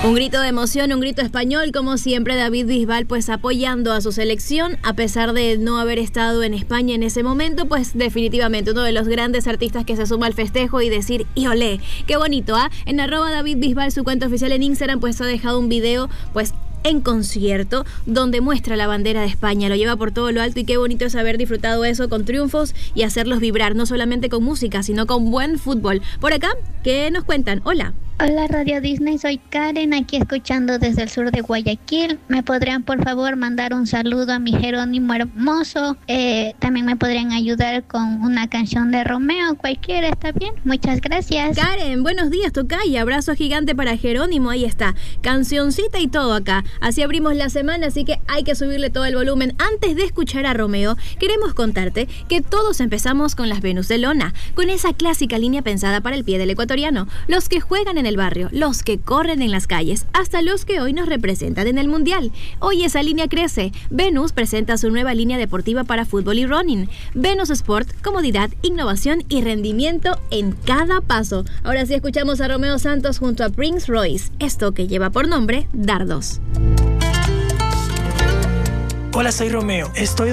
Un grito de emoción, un grito español, como siempre David Bisbal pues apoyando a su selección, a pesar de no haber estado en España en ese momento, pues definitivamente uno de los grandes artistas que se suma al festejo y decir, ¡y olé! ¡Qué bonito! En @DavidBisbal, su cuenta oficial en Instagram, pues ha dejado un video pues en concierto, donde muestra la bandera de España, lo lleva por todo lo alto y qué bonito es haber disfrutado eso con triunfos y hacerlos vibrar, no solamente con música, sino con buen fútbol. Por acá, ¿qué nos cuentan? Hola. Hola Radio Disney, soy Karen, aquí escuchando desde el sur de Guayaquil. ¿Me podrían por favor mandar un saludo a mi Jerónimo hermoso? También me podrían ayudar con una canción de Romeo, cualquiera, ¿está bien? Muchas gracias. Karen, buenos días, tocaya, abrazo gigante para Jerónimo, ahí está, cancioncita y todo acá. Así abrimos la semana, así que hay que subirle todo el volumen. Antes de escuchar a Romeo, queremos contarte que todos empezamos con las Venus de lona, con esa clásica línea pensada para el pie del ecuatoriano, los que juegan en el barrio, los que corren en las calles, hasta los que hoy nos representan en el Mundial. Hoy esa línea crece. Venus presenta su nueva línea deportiva para fútbol y running. Venus Sport, comodidad, innovación y rendimiento en cada paso. Ahora sí escuchamos a Romeo Santos junto a Prince Royce, esto que lleva por nombre Dardos. Hola, soy Romeo. Estoy